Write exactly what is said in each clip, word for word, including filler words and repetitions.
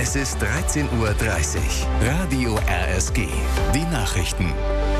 Es ist dreizehn Uhr dreißig. Radio R S G. Die Nachrichten.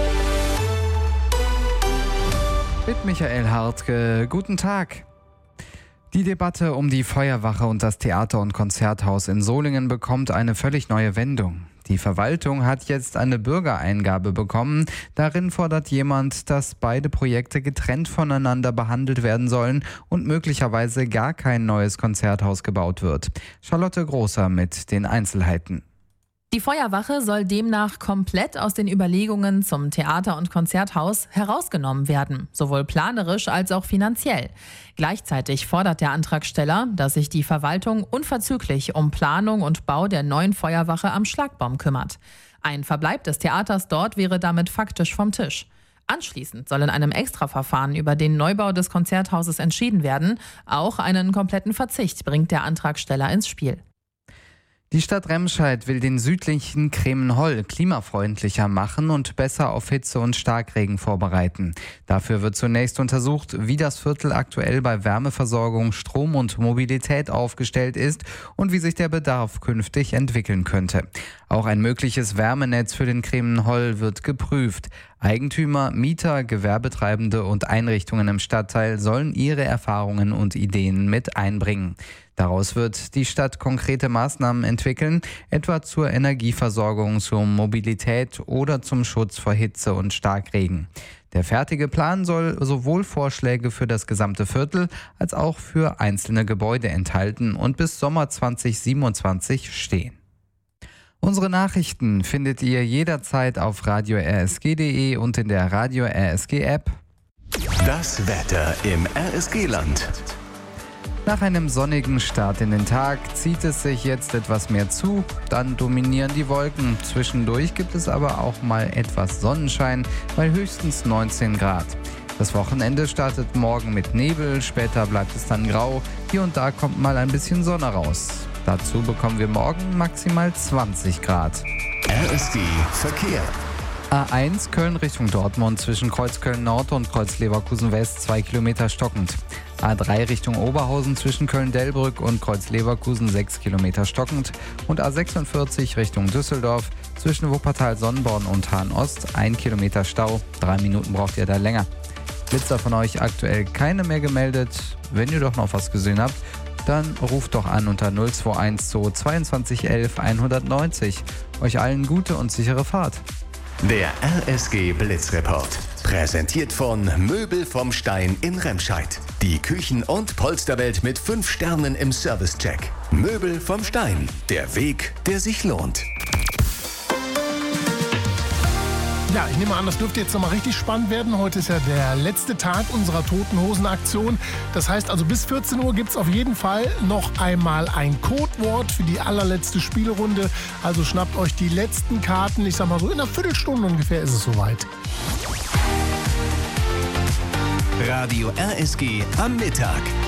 Mit Michael Hartke. Guten Tag. Die Debatte um die Feuerwache und das Theater- und Konzerthaus in Solingen bekommt eine völlig neue Wendung. Die Verwaltung hat jetzt eine Bürgereingabe bekommen. Darin fordert jemand, dass beide Projekte getrennt voneinander behandelt werden sollen und möglicherweise gar kein neues Konzerthaus gebaut wird. Charlotte Großer mit den Einzelheiten. Die Feuerwache soll demnach komplett aus den Überlegungen zum Theater- und Konzerthaus herausgenommen werden, sowohl planerisch als auch finanziell. Gleichzeitig fordert der Antragsteller, dass sich die Verwaltung unverzüglich um Planung und Bau der neuen Feuerwache am Schlagbaum kümmert. Ein Verbleib des Theaters dort wäre damit faktisch vom Tisch. Anschließend soll in einem Extraverfahren über den Neubau des Konzerthauses entschieden werden. Auch einen kompletten Verzicht bringt der Antragsteller ins Spiel. Die Stadt Remscheid will den südlichen Kremenholl klimafreundlicher machen und besser auf Hitze und Starkregen vorbereiten. Dafür wird zunächst untersucht, wie das Viertel aktuell bei Wärmeversorgung, Strom und Mobilität aufgestellt ist und wie sich der Bedarf künftig entwickeln könnte. Auch ein mögliches Wärmenetz für den Kremenholl wird geprüft. Eigentümer, Mieter, Gewerbetreibende und Einrichtungen im Stadtteil sollen ihre Erfahrungen und Ideen mit einbringen. Daraus wird die Stadt konkrete Maßnahmen entwickeln, etwa zur Energieversorgung, zur Mobilität oder zum Schutz vor Hitze und Starkregen. Der fertige Plan soll sowohl Vorschläge für das gesamte Viertel als auch für einzelne Gebäude enthalten und bis Sommer zwanzig siebenundzwanzig stehen. Unsere Nachrichten findet ihr jederzeit auf radio r s g punkt d e und in der Radio R S G App. Das Wetter im R S G-Land. Nach einem sonnigen Start in den Tag zieht es sich jetzt etwas mehr zu, dann dominieren die Wolken. Zwischendurch gibt es aber auch mal etwas Sonnenschein bei höchstens neunzehn Grad. Das Wochenende startet morgen mit Nebel, später bleibt es dann grau, hier und da kommt mal ein bisschen Sonne raus. Dazu bekommen wir morgen maximal zwanzig Grad. R S G Verkehr. A eins Köln Richtung Dortmund zwischen Kreuz Köln Nord und Kreuz Leverkusen West zwei Kilometer stockend. A drei Richtung Oberhausen zwischen Köln-Delbrück und Kreuz Leverkusen sechs Kilometer stockend. Und A sechsundvierzig Richtung Düsseldorf zwischen Wuppertal-Sonnenborn und Hahn-Ost ein Kilometer Stau. Drei Minuten braucht ihr da länger. Blitzer von euch aktuell keine mehr gemeldet. Wenn ihr doch noch was gesehen habt, dann ruft doch an unter null zwei eins zwei zweiundzwanzig elf hundertneunzig. Euch allen gute und sichere Fahrt. Der R S G Blitzreport. Präsentiert von Möbel vom Stein in Remscheid. Die Küchen- und Polsterwelt mit fünf Sternen im Servicecheck. Möbel vom Stein. Der Weg, der sich lohnt. Ja, ich nehme an, das dürfte jetzt nochmal richtig spannend werden. Heute ist ja der letzte Tag unserer Toten-Hosen-Aktion. Das heißt also, bis vierzehn Uhr gibt es auf jeden Fall noch einmal ein Codewort für die allerletzte Spielrunde. Also schnappt euch die letzten Karten. Ich sag mal so, in einer Viertelstunde ungefähr ist es soweit. Radio R S G am Mittag.